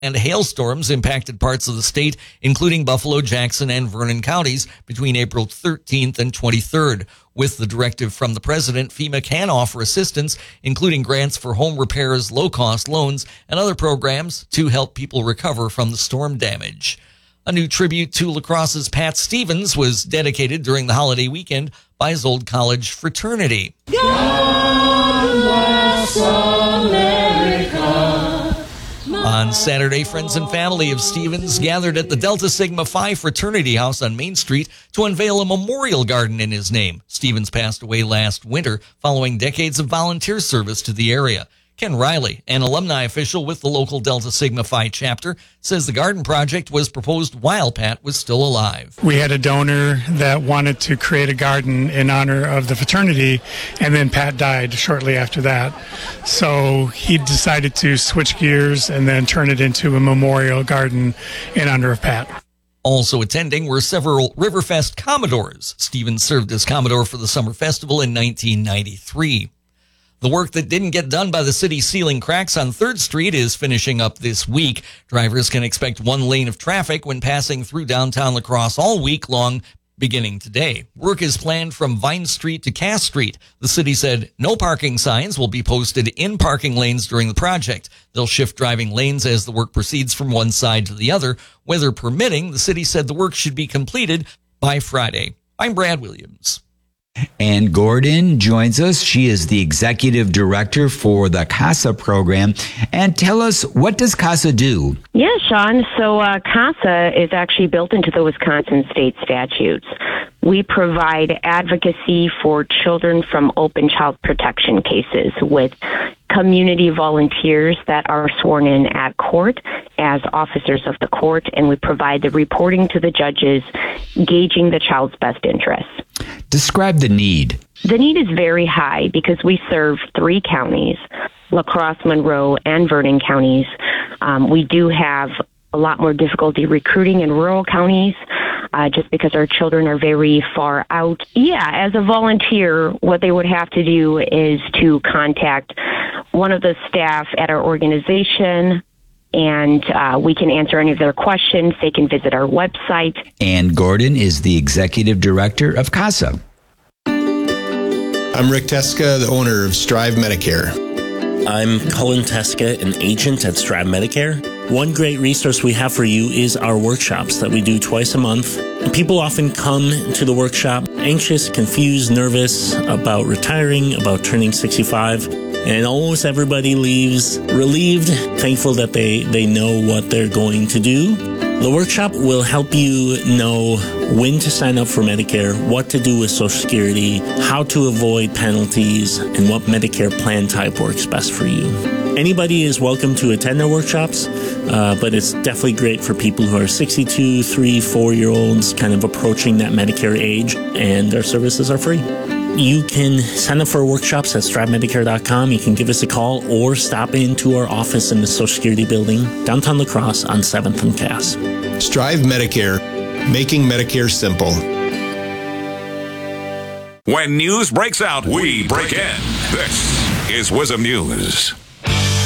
and hailstorms impacted parts of the state, including Buffalo, Jackson, and Vernon counties between April 13th and 23rd. With the directive from the president, FEMA can offer assistance, including grants for home repairs, low-cost loans, and other programs to help people recover from the storm damage. A new tribute to La Crosse's Pat Stevens was dedicated during the holiday weekend by his old college fraternity. God bless America. On Saturday, friends and family of Stevens gathered at the Delta Sigma Phi Fraternity House on Main Street to unveil a memorial garden in his name. Stevens passed away last winter following decades of volunteer service to the area. Ken Riley, an alumni official with the local Delta Sigma Phi chapter, says the garden project was proposed while Pat was still alive. We had a donor that wanted to create a garden in honor of the fraternity, and then Pat died shortly after that. So he decided to switch gears and then turn it into a memorial garden in honor of Pat. Also attending were several Riverfest Commodores. Stevens served as Commodore for the Summer Festival in 1993. The work that didn't get done by the city sealing cracks on 3rd Street is finishing up this week. Drivers can expect one lane of traffic when passing through downtown La Crosse all week long, beginning today. Work is planned from Vine Street to Cass Street. The city said no parking signs will be posted in parking lanes during the project. They'll shift driving lanes as the work proceeds from one side to the other. Weather permitting, the city said the work should be completed by Friday. I'm Brad Williams. Ann Gordon joins us. She is the executive director for the CASA program. And tell us, what does CASA do? Yeah, Sean. So CASA is actually built into the Wisconsin state statutes. We provide advocacy for children from open child protection cases with community volunteers that are sworn in at court as officers of the court, and we provide the reporting to the judges, gauging the child's best interests. Describe the need. The need is very high because we serve 3 counties, La Crosse, Monroe, and Vernon counties. We do have a lot more difficulty recruiting in rural counties just because our children are very far out. Yeah, as a volunteer, what they would have to do is to contact one of the staff at our organization, and we can answer any of their questions. They can visit our website. Ann Gordon is the executive director of CASA. I'm Rick Teska, the owner of Strive Medicare. I'm Cullen Teska, an agent at Strive Medicare. One great resource we have for you is our workshops that we do twice a month. People often come to the workshop anxious, confused, nervous about retiring, about turning 65. And almost everybody leaves relieved, thankful that they know what they're going to do. The workshop will help you know when to sign up for Medicare, what to do with Social Security, how to avoid penalties, and what Medicare plan type works best for you. Anybody is welcome to attend our workshops, but it's definitely great for people who are 62, 3, 4-year-olds, kind of approaching that Medicare age, and our services are free. You can sign up for our workshops at strivemedicare.com. You can give us a call or stop into our office in the Social Security building, downtown La Crosse on 7th and Cass. Strive Medicare, making Medicare simple. When news breaks out, we break in. This is WIZM News.